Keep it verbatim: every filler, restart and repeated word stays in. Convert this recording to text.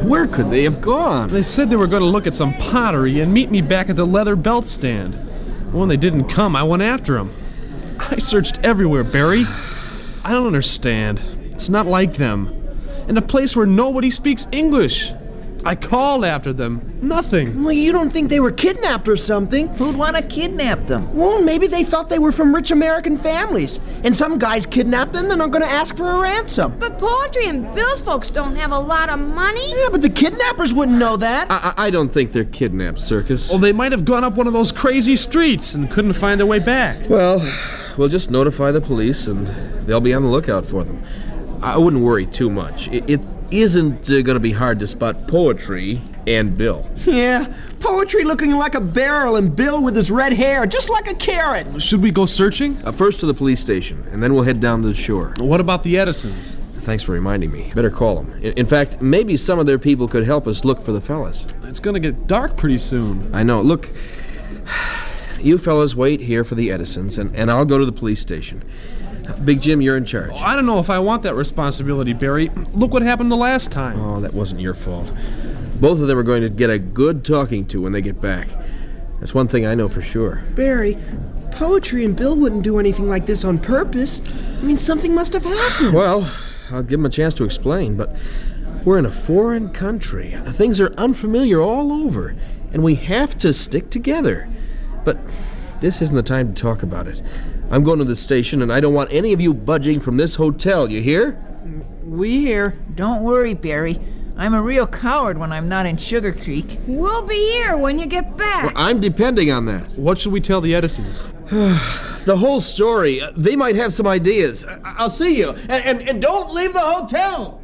Where could they have gone? They said they were going to look at some pottery and meet me back at the leather belt stand. When they didn't come, I went after them. I searched everywhere, Barry. I don't understand. It's not like them. In a place where nobody speaks English. I called after them. Nothing. Well, you don't think they were kidnapped or something? Who'd want to kidnap them? Well, maybe they thought they were from rich American families. And some guys kidnapped them and are going to ask for a ransom. But Poetry and Bill's folks don't have a lot of money. Yeah, but the kidnappers wouldn't know that. I, I don't think they're kidnapped, Circus. Well, they might have gone up one of those crazy streets and couldn't find their way back. Well, we'll just notify the police and they'll be on the lookout for them. I wouldn't worry too much. It, it isn't uh, going to be hard to spot Poetry and Bill. Yeah, Poetry looking like a barrel and Bill with his red hair, just like a carrot. Should we go searching? Uh, first to the police station, and then we'll head down to the shore. What about the Edisons? Thanks for reminding me. Better call them. In, in fact, maybe some of their people could help us look for the fellas. It's going to get dark pretty soon. I know. Look, you fellas wait here for the Edisons, and, and I'll go to the police station. Big Jim, you're in charge. Oh, I don't know if I want that responsibility, Barry. Look what happened the last time. Oh, that wasn't your fault. Both of them are going to get a good talking to when they get back. That's one thing I know for sure. Barry, Poetry and Bill wouldn't do anything like this on purpose. I mean, something must have happened. Well, I'll give them a chance to explain, but we're in a foreign country. Things are unfamiliar all over, and we have to stick together. But this isn't the time to talk about it. I'm going to the station, and I don't want any of you budging from this hotel, you hear? We hear. Don't worry, Barry. I'm a real coward when I'm not in Sugar Creek. We'll be here when you get back. Well, I'm depending on that. What should we tell the Edisons? The whole story. They might have some ideas. I- I'll see you. And, and, and don't leave the hotel!